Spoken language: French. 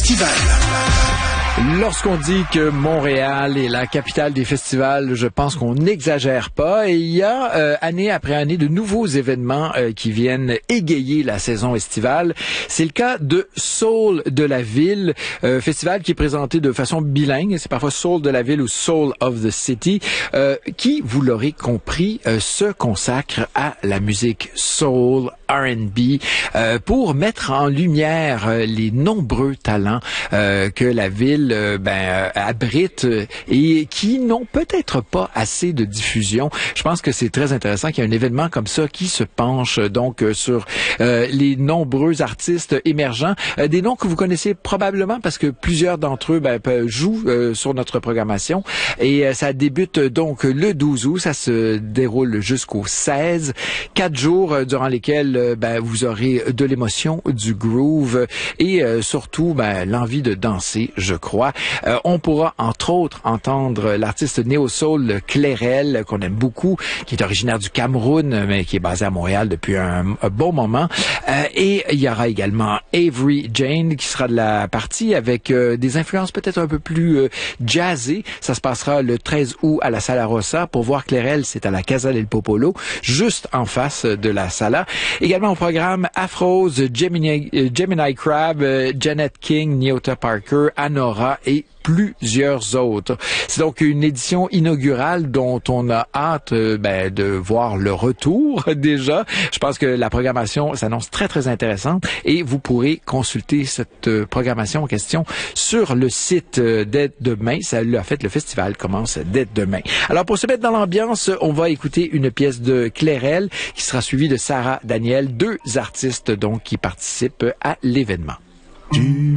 estival. Lorsqu'on dit que Montréal est la capitale des festivals, je pense qu'on n'exagère pas. Et il y a année après année de nouveaux événements qui viennent égayer la saison estivale. C'est le cas de Soul de la Ville, festival qui est présenté de façon bilingue. C'est parfois Soul de la Ville ou Soul of the City, qui, vous l'aurez compris, se consacre à la musique soul, R&B, pour mettre en lumière les nombreux talents que la ville abrite et qui n'ont peut-être pas assez de diffusion. Je pense que c'est très intéressant qu'il y ait un événement comme ça qui se penche donc sur les nombreux artistes émergents, des noms que vous connaissez probablement parce que plusieurs d'entre eux jouent sur notre programmation et ça débute donc le 12 août, ça se déroule jusqu'au 16, 4 jours durant lesquels vous aurez de l'émotion, du groove et surtout l'envie de danser, je crois. On pourra entre autres entendre l'artiste néo-soul Clairel, qu'on aime beaucoup, qui est originaire du Cameroun, mais qui est basé à Montréal depuis un bon moment. Et il y aura également Avery Jane qui sera de la partie avec des influences peut-être un peu plus jazzées. Ça se passera le 13 août à la Sala Rossa. Pour voir Clairel, c'est à la Casa del Popolo, juste en face de la Sala. Également au programme Afrose, Gemini Crab, Janet King, Nyota Parker, Anora et plusieurs autres. C'est donc une édition inaugurale dont on a hâte de voir le retour déjà. Je pense que la programmation s'annonce très, très intéressante et vous pourrez consulter cette programmation en question sur le site dès demain. Le festival commence dès demain. Alors, pour se mettre dans l'ambiance, on va écouter une pièce de Clairel qui sera suivie de Sarah Daniel, deux artistes donc qui participent à l'événement.